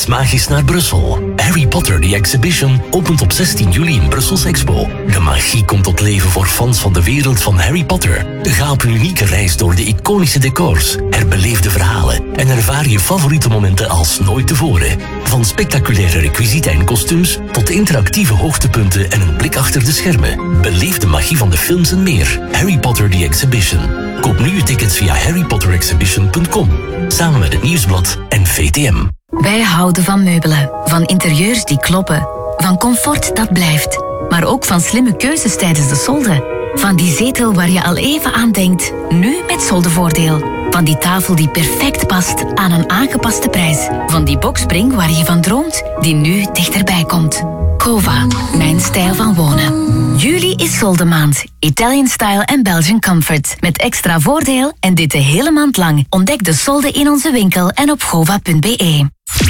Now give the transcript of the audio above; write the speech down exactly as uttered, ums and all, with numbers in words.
Reis magisch naar Brussel. Harry Potter The Exhibition opent op zestien juli in Brussels Expo. De magie komt tot leven voor fans van de wereld van Harry Potter. Ga op een unieke reis door de iconische decors, herbeleefde verhalen en ervaar je favoriete momenten als nooit tevoren. Van spectaculaire requisieten en kostuums tot interactieve hoogtepunten en een blik achter de schermen. Beleef de magie van de films en meer. Harry Potter The Exhibition. Koop nu je tickets via harry potter exhibition punt com. Samen met het Nieuwsblad en V T M. Wij houden van meubelen. Van interieurs die kloppen. Van comfort dat blijft. Maar ook van slimme keuzes tijdens de solde. Van die zetel waar je al even aan denkt. Nu met soldevoordeel. Van die tafel die perfect past aan een aangepaste prijs. Van die boxspring waar je van droomt, die nu dichterbij komt. Cova, mijn stijl van wonen. Juli is soldemaand. Italian Style en Belgian Comfort. Met extra voordeel en dit de hele maand lang. Ontdek de solden in onze winkel en op gova punt be.